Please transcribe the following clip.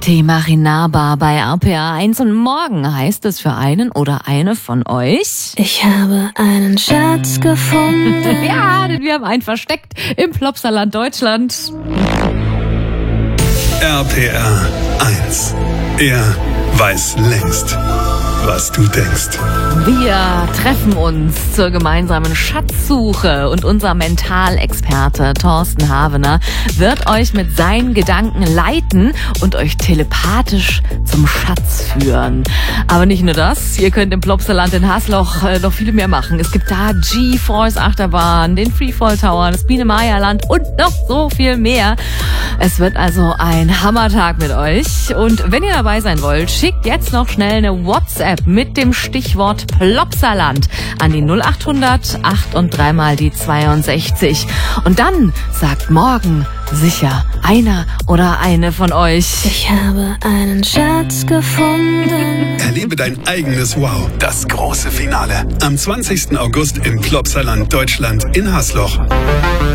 Die Marina-Bar bei RPA 1 und morgen heißt es für einen oder eine von euch: Ich habe einen Schatz gefunden. Ja, denn wir haben einen versteckt im Plopsaland Deutschland. RPA 1. Er weiß längst, was du denkst. Wir treffen uns zur gemeinsamen Schatzsuche und unser Mentalexperte Thorsten Havener wird euch mit seinen Gedanken leiten und euch telepathisch zum Schatz führen. Aber nicht nur das, ihr könnt im Plopsaland in Hasloch noch viel mehr machen. Es gibt da GeForce Achterbahn, den Freefall Tower, das Biene-Maya-Land und noch so viel mehr. Es wird also ein Hammertag mit euch. Und wenn ihr dabei sein wollt, schickt jetzt noch schnell eine WhatsApp mit dem Stichwort Plopsaland an die 0800 8 und 3 mal die 62. Und dann sagt morgen sicher einer oder eine von euch: Ich habe einen Schatz gefunden. Erlebe dein eigenes Wow. Das große Finale. Am 20. August im Plopsaland Deutschland in Hasloch.